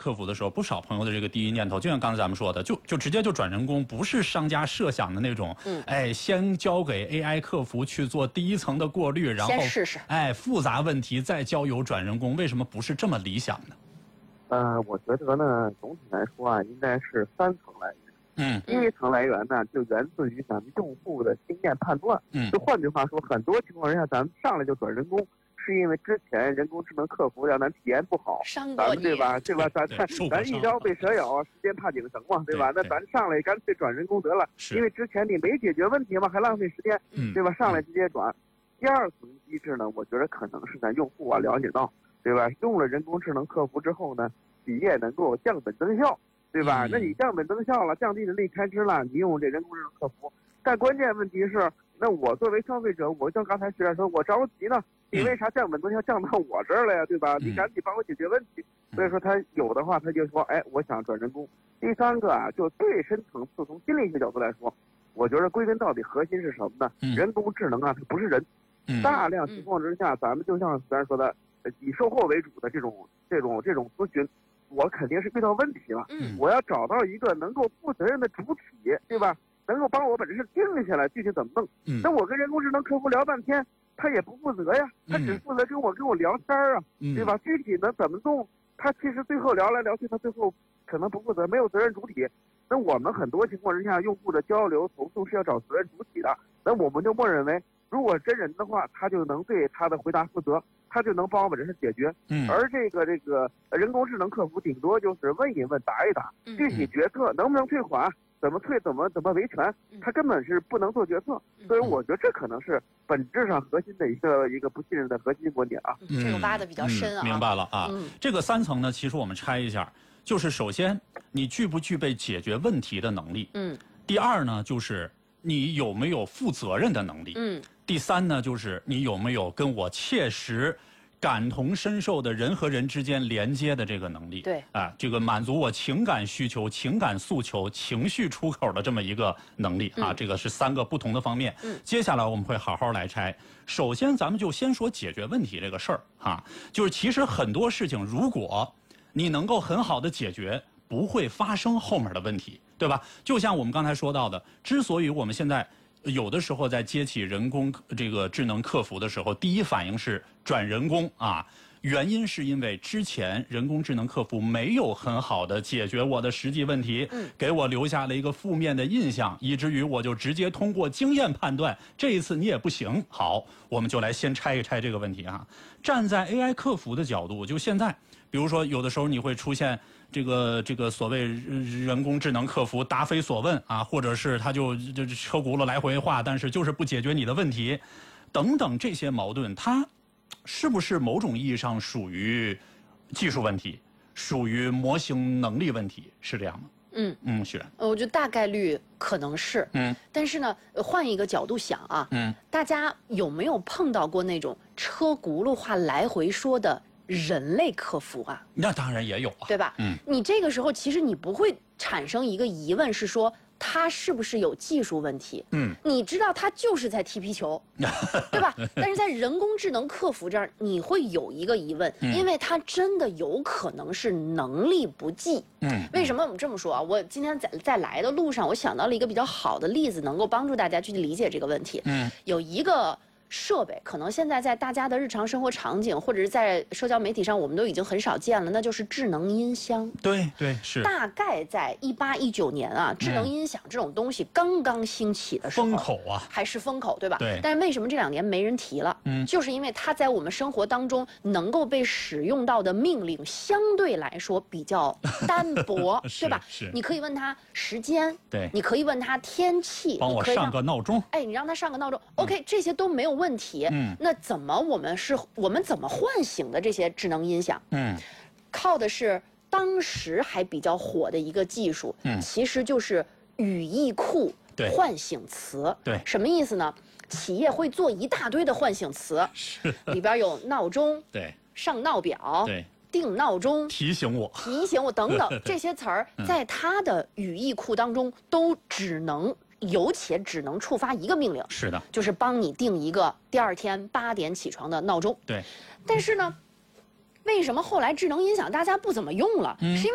客服的时候，不少朋友的这个第一念头，就像刚才咱们说的，就直接就转人工，不是商家设想的那种，先交给 AI 客服去做第一层的过滤，然后先试试， 复杂问题再交由转人工，为什么不是这么理想呢？ 我觉得呢，总体来说啊，应该是3层来源。第一层来源呢，就源自于咱们用户的经验判断。就换句话说，很多情况下，咱们上来就转人工，是因为之前人工智能客服让咱体验不好，咱们对吧？咱一朝被蛇咬，时间怕井绳嘛，对吧？那咱上来干脆转人工得了，因为之前你没解决问题嘛，还浪费时间，对吧？上来直接转。第二层机制呢，我觉得可能是咱用户啊了解到，对吧？用了人工智能客服之后呢，企业能够降本增效，对吧？那你降本增效了，降低人力开支了，你用这人工智能客服，但关键问题是，那我作为消费者，我像刚才徐老师说，我着急呢，你为啥降本增效降到我这儿了呀，对吧？你赶紧帮我解决问题。所以说他有的话，他就说，我想转人工。第3个啊，就最深层次从心理学角度来说，我觉得归根到底核心是什么呢？人工智能啊，它不是人。大量情况之下，咱们就像咱说的，以售后为主的这种咨询，我肯定是遇到问题了。我要找到一个能够负责任的主体，对吧？能够帮我把这事定下来，具体怎么弄？那我跟人工智能客服聊半天，他也不负责呀，他只负责跟我聊天啊，对吧？具体能怎么弄，他其实最后聊来聊去，他最后可能不负责，没有责任主体。那我们很多情况之下，用户的交流投诉是要找责任主体的，那我们就默认为，如果真人的话，他就能对他的回答负责，他就能帮我把这事解决。而这个人工智能客服顶多就是问一问答一答，具体决策能不能退款，怎么退，怎么维权，他根本是不能做决策。所以我觉得这可能是本质上核心的一个不信任的核心观点啊。 这个挖的比较深啊。 明白了啊。这个3层呢，其实我们拆一下，就是首先你具不具备解决问题的能力。第2呢，就是你有没有负责任的能力。第3呢，就是你有没有跟我切实感同身受的人和人之间连接的这个能力。 对这个满足我情感需求、情感诉求、情绪出口的这么一个能力啊。这个是3个不同的方面。接下来我们会好好来拆。首先咱们就先说解决问题这个事儿啊，就是其实很多事情如果你能够很好的解决，不会发生后面的问题，对吧？就像我们刚才说到的，之所以我们现在有的时候在接起人工这个智能客服的时候，第一反应是转人工啊，原因是因为之前人工智能客服没有很好的解决我的实际问题，给我留下了一个负面的印象，以至于我就直接通过经验判断，这一次你也不行。好，我们就来先拆一拆这个问题啊。站在 AI 客服的角度，就现在，比如说有的时候你会出现这个所谓人工智能客服答非所问啊，或者是他就车轱辘来回画，但是就是不解决你的问题，等等这些矛盾，它是不是某种意义上属于技术问题，属于模型能力问题，是这样吗？许然， 我觉得大概率可能是。但是呢，换一个角度想啊，大家有没有碰到过那种车轱辘话来回说的人类客服啊？ 那当然也有啊， 对吧？你这个时候其实你不会产生一个疑问，是说他是不是有技术问题？你知道他就是在踢皮球，对吧？但是在人工智能客服这儿，你会有一个疑问，因为他真的有可能是能力不济。为什么我们这么说啊？我今天在来的路上，我想到了一个比较好的例子，能够帮助大家去理解这个问题。有一个设备可能现在在大家的日常生活场景，或者是在社交媒体上，我们都已经很少见了，那就是智能音箱。 对对是。 大概在18、19年啊，智能音响这种东西刚刚兴起的时候， 风口啊， 还是风口，对吧？ 对。 但是为什么这2年没人提了？就是因为它在我们生活当中能够被使用到的命令相对来说比较单薄，对吧？ 是。 你可以问他时间， 对， 你可以问他天气， 帮我上个闹钟。 你让他上个闹钟，OK，这些都没有问题。那我们怎么唤醒的这些智能音响？靠的是当时还比较火的一个技术，其实就是语义库唤醒词。 对， 什么意思呢？企业会做一大堆的唤醒词，里边有闹钟， 对， 上闹表， 对， 定闹钟， 提醒我等等这些词儿，在它的语义库当中都只能触发一个命令， 是的， 就是帮你定一个第2天8点起床的闹钟。 对， 但是呢，为什么后来智能音响大家不怎么用了？是因为